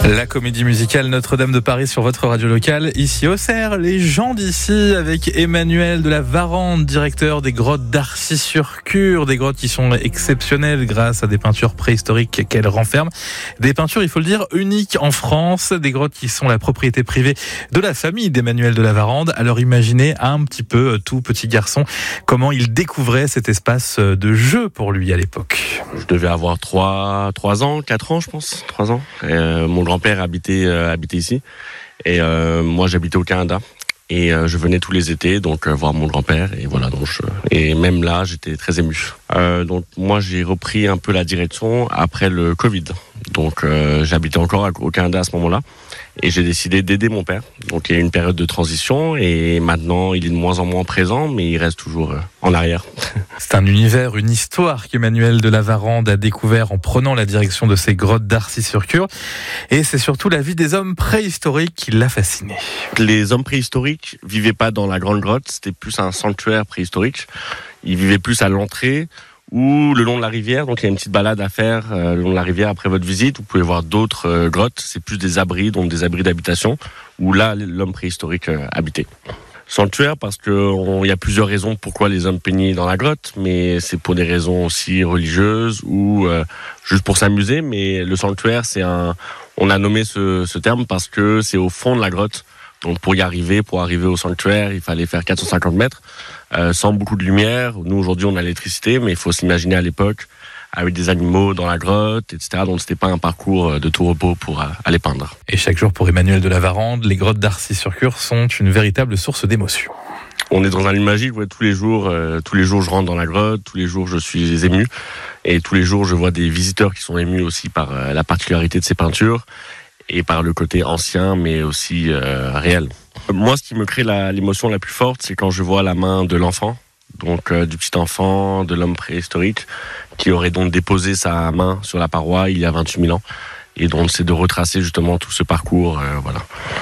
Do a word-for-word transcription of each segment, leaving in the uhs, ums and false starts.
La comédie musicale Notre-Dame de Paris sur votre radio locale, ici au Cerf, les gens d'ici avec Emmanuel de la Varande, directeur des grottes d'Arcy-sur-Cure, des grottes qui sont exceptionnelles grâce à des peintures préhistoriques qu'elles renferment. Des peintures, il faut le dire, uniques en France, des grottes qui sont la propriété privée de la famille d'Emmanuel de la Varande. Alors imaginez un petit peu, tout petit garçon, comment il découvrait cet espace de jeu pour lui à l'époque. Je devais avoir trois, trois ans, quatre ans je pense, trois ans. Et, euh, mon grand-père habitait, euh, habitait ici et euh, moi j'habitais au Canada et euh, je venais tous les étés donc euh, voir mon grand-père et voilà donc je, et même là j'étais très ému. Euh, donc moi j'ai repris un peu la direction après le Covid. Donc euh, j'habitais encore au Canada à ce moment-là et j'ai décidé d'aider mon père. Donc il y a eu une période de transition et maintenant il est de moins en moins présent mais il reste toujours euh, en arrière. C'est un univers, une histoire qu'Emmanuel de la Varande a découvert en prenant la direction de ces grottes d'Arcy-sur-Cure. Et c'est surtout la vie des hommes préhistoriques qui l'a fasciné. Les hommes préhistoriques vivaient pas dans la grande grotte, c'était plus un sanctuaire préhistorique. Ils vivaient plus à l'entrée ou le long de la rivière. Donc il y a une petite balade à faire euh, le long de la rivière après votre visite. Vous pouvez voir d'autres euh, grottes. C'est plus des abris, donc des abris d'habitation où là l'homme préhistorique euh, habitait. Sanctuaire parce que il y a plusieurs raisons pourquoi les hommes peignaient dans la grotte, mais c'est pour des raisons aussi religieuses ou euh, juste pour s'amuser. Mais le sanctuaire, c'est un, on a nommé ce, ce terme parce que c'est au fond de la grotte. Donc pour y arriver, pour arriver au sanctuaire, il fallait faire quatre cent cinquante mètres euh, sans beaucoup de lumière. Nous aujourd'hui on a l'électricité, mais il faut s'imaginer à l'époque avec des animaux dans la grotte, et cetera. Donc c'était pas un parcours de tout repos pour euh, aller peindre. Et chaque jour pour Emmanuel de la Varande, les grottes d'Arcy-sur-Cure sont une véritable source d'émotion. On est dans un lieu magique, ouais, tous les jours, euh, tous les jours je rentre dans la grotte, tous les jours je suis ému, et tous les jours je vois des visiteurs qui sont émus aussi par euh, la particularité de ces peintures et par le côté ancien, mais aussi euh, réel. Moi, ce qui me crée la, l'émotion la plus forte, c'est quand je vois la main de l'enfant, donc euh, du petit enfant, de l'homme préhistorique, qui aurait donc déposé sa main sur la paroi il y a vingt-huit mille ans, et donc c'est de retracer justement tout ce parcours, euh, voilà.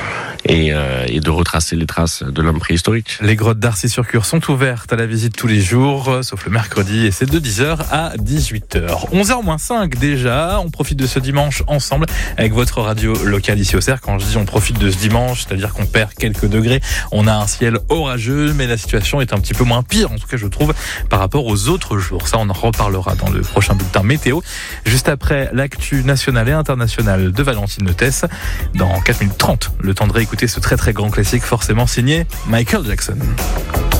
Et, euh, et de retracer les traces de l'homme préhistorique. Les grottes d'Arcy-sur-Cure sont ouvertes à la visite tous les jours, sauf le mercredi, et c'est de dix heures à dix-huit heures. onze heures moins cinq déjà, on profite de ce dimanche ensemble avec votre radio locale ici au Cerf. Quand je dis on profite de ce dimanche, c'est-à-dire qu'on perd quelques degrés, on a un ciel orageux, mais la situation est un petit peu moins pire, en tout cas je trouve, par rapport aux autres jours. Ça, on en reparlera dans le prochain bulletin météo, juste après l'actu nationale et internationale de Valentine Notès, dans quatre minutes trente, le temps de réécouter ce très très grand classique forcément signé Michael Jackson.